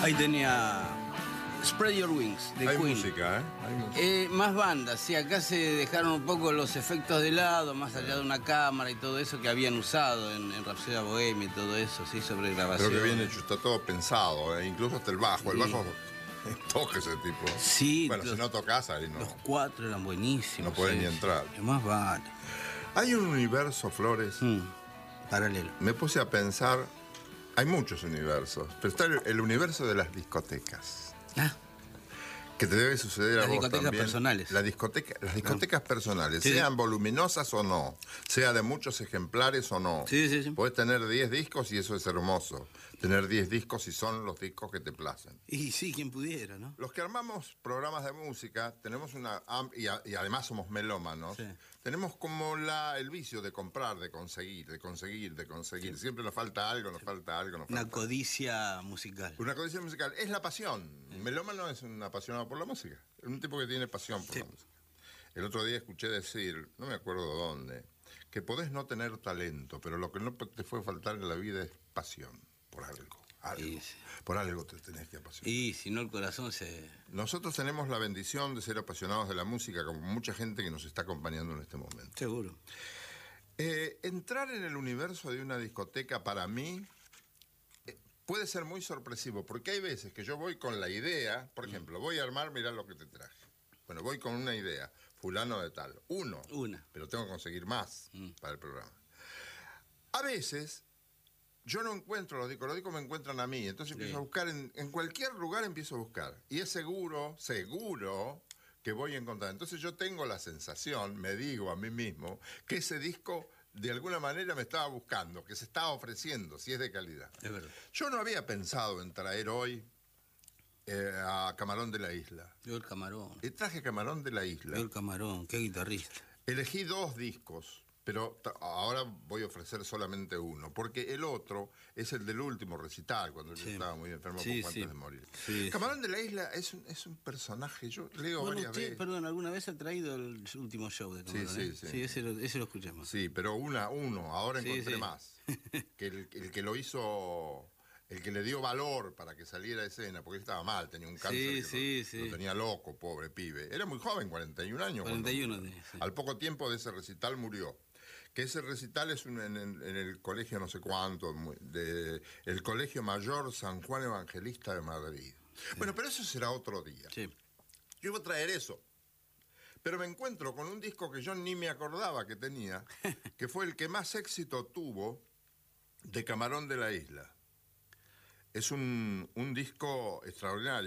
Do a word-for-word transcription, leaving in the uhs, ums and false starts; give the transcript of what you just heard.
Ahí tenía Spread Your Wings, de Hay Queen. música, ¿eh? Hay música. Eh, más bandas, sí, acá se dejaron un poco los efectos de lado, más allá de una cámara y todo eso que habían usado en, en Rhapsody Bohemia y todo eso, sí, sobre grabación. Pero que bien hecho, está todo pensado, ¿eh? Incluso hasta el bajo. Sí. El bajo toca ese tipo. Sí, Bueno, los, si no tocas ahí no. los cuatro eran buenísimos. No pueden sí, ni entrar. sí, más vale. Hay un universo, Flores. Mm, paralelo. Me puse a pensar, hay muchos universos, pero está el, el universo de las discotecas. Ah, Que te debe suceder Las a vos discotecas también. personales. La discoteca, las discotecas personales, Sí. sean voluminosas o no, sea de muchos ejemplares o no. Sí, sí, sí. Podés tener diez discos y eso es hermoso. Tener diez discos y son los discos que te placen. y sí, quien pudiera, ¿no? Los que armamos programas de música, tenemos una am- y, a- y además somos melómanos, Sí. tenemos como la, el vicio de comprar, de conseguir, de conseguir, de conseguir. Siempre nos falta algo, nos falta algo, nos falta Una algo. codicia musical. Una condición musical, es la pasión. Un melómano es un apasionado por la música. Es un tipo que tiene pasión por Sí. la música. El otro día escuché decir, no me acuerdo dónde, que podés no tener talento, pero lo que no te puede faltar en la vida es pasión por algo. algo. Y, sí. Por algo te tenés que apasionar. Y si no, el corazón se... Nosotros tenemos la bendición de ser apasionados de la música, como mucha gente que nos está acompañando en este momento. Seguro. Eh, entrar en el universo de una discoteca para mí eh, puede ser muy sorpresivo, porque hay veces que yo voy con la idea, por ejemplo, voy a armar, mirá lo que te traje. Bueno, voy con una idea, fulano de tal, uno, Una. pero tengo que conseguir más Mm. para el programa. A veces yo no encuentro los discos, los discos me encuentran a mí, entonces empiezo Sí. a buscar, en, en cualquier lugar empiezo a buscar, y es seguro, seguro que voy a encontrar. Entonces yo tengo la sensación, me digo a mí mismo, que ese disco de alguna manera me estaba buscando, que se estaba ofreciendo, si es de calidad. Es verdad. Yo no había pensado en traer hoy eh, a Camarón de la Isla. Yo el camarón. Y traje Camarón de la Isla. Yo el camarón, qué guitarrista. Elegí dos discos, pero ta- ahora voy a ofrecer solamente uno, porque el otro es el del último recital, cuando él Sí. estaba muy enfermo Sí, poco sí. antes de morir. Sí, Camarón de la Isla es un, es un personaje, yo leo Bueno, varias usted, veces. perdón, ¿alguna vez ha traído el último show de Camarón? Sí, sí, eh? sí. Sí, ese lo, ese lo escuchamos. Sí, pero una, uno, ahora Sí, encontré sí. más. Que el, el que lo hizo, el que le dio valor para que saliera a escena, porque él estaba mal, tenía un cáncer Sí, que sí, lo, sí. lo tenía loco, pobre pibe. Era muy joven, cuarenta y un años. cuando cuarenta y uno murió. tenía, sí. Al poco tiempo de ese recital murió. Que ese recital es un- en, el, en el colegio no sé cuánto, muy- de, el Colegio Mayor San Juan Evangelista de Madrid. Bueno, pero eso será otro día. Sí. Yo iba a traer eso. Pero me encuentro con un disco que yo ni me acordaba que tenía, que fue el que más éxito tuvo de Camarón de la Isla. Es un, un disco extraordinario.